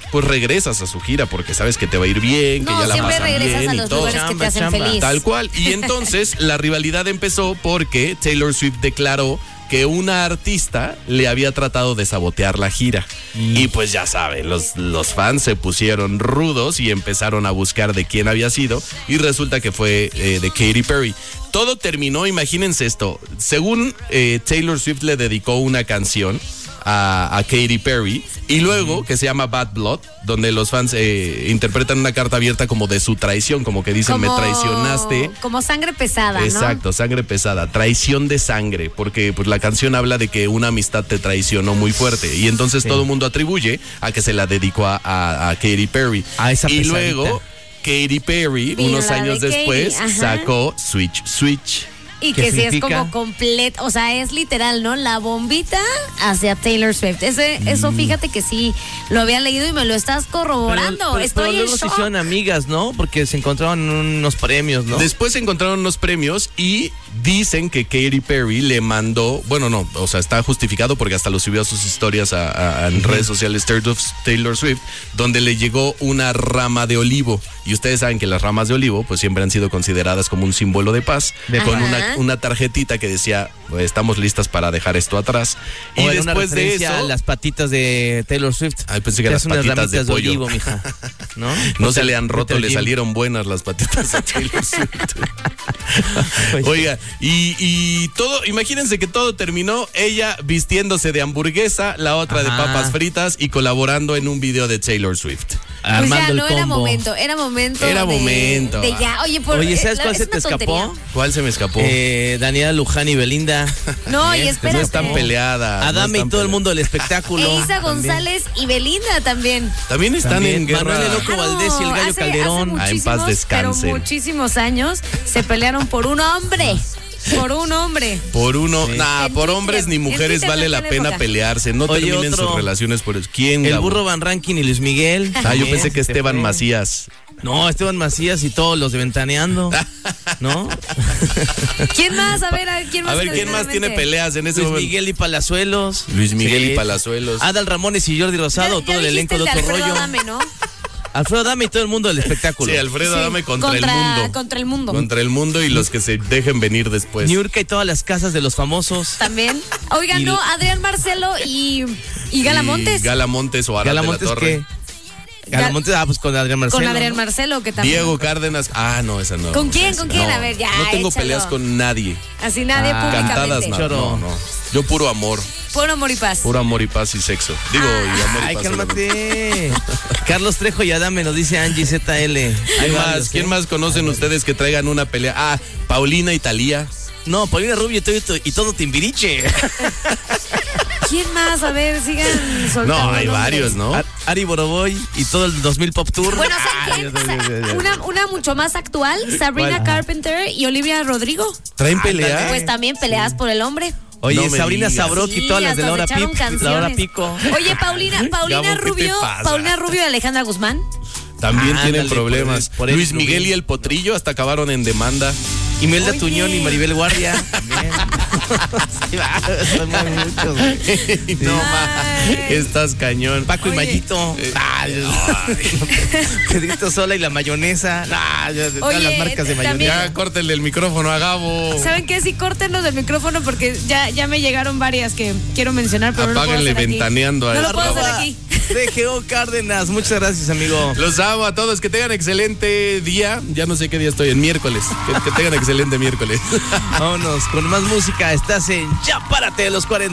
pues regresas a su gira porque sabes que te va a ir bien, que ya la pasan bien y todo. Siempre regresas a los lugares que te hacen feliz. Tal cual. Y entonces la rivalidad empezó porque Taylor Swift declaró que una artista le había tratado de sabotear la gira. Y pues ya saben, los fans se pusieron rudos y empezaron a buscar de quién había sido y resulta que fue de Katy Perry. Todo terminó, imagínense esto, según Taylor Swift le dedicó una canción a Katy Perry y luego que se llama Bad Blood, donde los fans interpretan una carta abierta como de su traición, como que dicen, me traicionaste. Como sangre pesada, ¿no? Exacto, sangre pesada, traición de sangre, porque pues la canción habla de que una amistad te traicionó muy fuerte y entonces todo el mundo atribuye a que se la dedicó a Katy Perry. A esa y pesadita. luego Katy Perry, unos años después, sacó Switch Switch. Y que sí es como completo, o sea, es literal, ¿no? La bombita hacia Taylor Swift. Eso fíjate que sí, lo había leído y me lo estás corroborando. Pero luego se hicieron amigas, ¿no? Porque se encontraron unos premios, ¿no? Después se encontraron unos premios y dicen que Katy Perry le mandó, bueno, no, o sea, está justificado porque hasta lo subió a sus historias en redes sociales Taylor Swift, donde le llegó una rama de olivo. Y ustedes saben que las ramas de olivo pues siempre han sido consideradas como un símbolo de paz, con una tarjetita que decía, estamos listas para dejar esto atrás. Y después de eso, las patitas de Taylor Swift. Ay, pensé que las patitas de pollo. Olivo, mija. No se le han roto, le salieron buenas las patitas de Taylor Swift. Oiga, y todo, imagínense que todo terminó ella vistiéndose de hamburguesa, la otra de papas fritas y colaborando en un video de Taylor Swift. Pues ya no era momento. Era momento. De ya, oye, ¿sabes cuál se te escapó? ¿Cuál se me escapó? Daniela Luján y Belinda. No, y espérate. No están peleadas. Adame y todo el mundo del espectáculo. Isa González y Belinda también. También están en guerra. Manuel El Loco Valdés y el Gallo Calderón. En paz descansen. Pero muchísimos años se pelearon por un hombre. Por un hombre. Por hombres ni mujeres vale la pena pelearse. No terminen sus relaciones por eso. ¿Quién? El Burro Van Rankin y Luis Miguel. Yo pensé que Esteban Macías. No, Esteban Macías y todos los de Ventaneando. ¿No? ¿Quién más? A ver, ¿quién más tiene peleas en ese momento? Luis Miguel y Palazuelos. Adal Ramones y Jordi Rosado, todo el elenco de Otro Rollo. Adame, ¿no? Alfredo Adame y todo el mundo del espectáculo. Sí, Alfredo Adame contra el mundo. Contra el mundo y los que se dejen venir después. Niurka y todas las casas de los famosos. También. Oigan, Adrián Marcelo y Gala Montes. Gala Montes o Ara de la Torre. Gala Montes, pues con Adrián Marcelo. Con Adrián Marcelo, que también. Diego Cárdenas. No, esa no. ¿Con quién? A ver, ya. No tengo peleas con nadie. Así nadie públicamente. Cantadas, no. Yo puro amor. Puro amor y paz. Puro amor y paz y sexo. Digo, y amor y paz. Cálmate. Carlos Trejo y Adame, nos dice Angie ZL. ¿Quién más conocen ustedes que traigan una pelea? Paulina y Thalía. No, Paulina Rubio y todo Timbiriche. ¿Quién más? A ver, sigan soltando. No, hay varios, ¿no? Ari Boroboy y todo el 2000 Pop Tour. Bueno, ¿saben quién? Una mucho más actual, Sabrina Carpenter y Olivia Rodrigo. ¿Traen pelea? Pues también peleadas por el hombre. Oye, Sabrina Sabrok y todas las de Laura Pico. Oye, Paulina Rubio y Alejandra Guzmán. También tienen problemas. Por Luis Miguel y el Potrillo hasta acabaron en demanda. Imelda Tuñón y Maribel Guardia. También. Son muy muchos. No más. Estás cañón. Paco y Mayito. Pedrito Sola y la mayonesa. Todas las marcas de mayonesa. Ya córtenle el micrófono a Gabo. ¿Saben qué? Sí, córtenlos del micrófono porque ya me llegaron varias que quiero mencionar, pero apáguenle Ventaneando a no lo puedo hacer aquí. DGO Cárdenas, muchas gracias, amigo. Los amo a todos, que tengan excelente día. Ya no sé qué día estoy, en miércoles. Que tengan excelente miércoles. Vámonos con más música. Estás en Ya Párate de los 40.